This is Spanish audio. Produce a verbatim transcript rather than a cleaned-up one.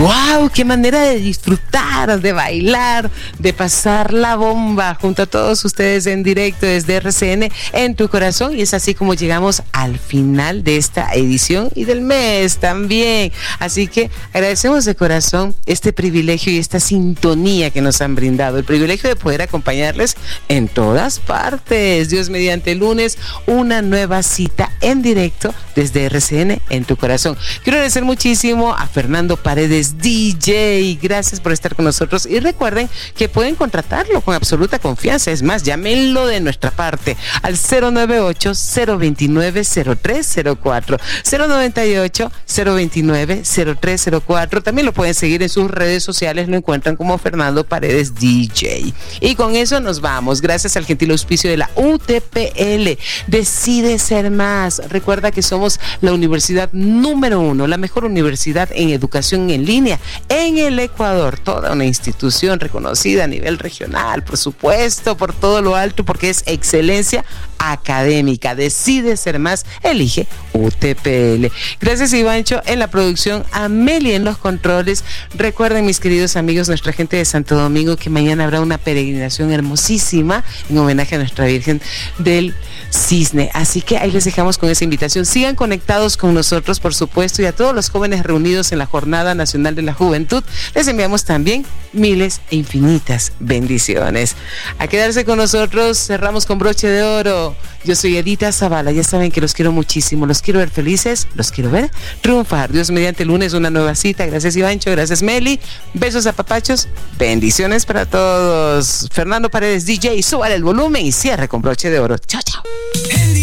¡Wow! ¡Qué manera de disfrutar, de bailar, de pasar la bomba junto a todos ustedes en directo desde R C N en tu corazón! Y es así como llegamos al final de esta edición y del mes también. Así que agradecemos de corazón este privilegio y esta sintonía que nos han brindado. El privilegio de poder acompañarles en todas partes. Dios mediante, el lunes, una nueva cita en directo desde R C N en tu corazón. Quiero agradecer muchísimo a Fernando Paredes, D J. Gracias por estar con nosotros. Y recuerden que pueden contratarlo con absoluta confianza. Es más, llámenlo de nuestra parte al cero nueve ocho, cero dos nueve, cero tres cero cuatro. cero nueve ocho, cero dos nueve, cero tres cero cuatro. También lo pueden seguir en sus redes sociales. Lo encuentran como Fernando Paredes D J. Y con eso nos vamos. Gracias al gentil auspicio de la U T P L. Decide ser más. Recuerda que somos la universidad número uno, la mejor universidad en educación en línea en el Ecuador. Toda una institución reconocida a nivel regional, por supuesto, por todo lo alto, porque es excelencia académica. Decide ser más, elige U T P L. Gracias, Ivancho, en la producción, Amelia en los controles. Recuerden, mis queridos amigos, nuestra gente de Santo Domingo, que mañana habrá una peregrinación hermosísima en homenaje a nuestra Virgen del Cisne. Así que ahí les dejamos con esa invitación. Sigan conectados con nosotros, por supuesto, y a todos los jóvenes reunidos en la Jornada Nacional de la Juventud, les enviamos también miles e infinitas bendiciones. A quedarse con nosotros, cerramos con broche de oro. Yo soy Edita Zavala, ya saben que los quiero muchísimo, los quiero ver felices, los quiero ver triunfar. Dios mediante, el lunes una nueva cita. Gracias, Ivancho, gracias, Meli. Besos a papachos, bendiciones para todos. Fernando Paredes D J, súbale el volumen y cierre con broche de oro. Chao, chao.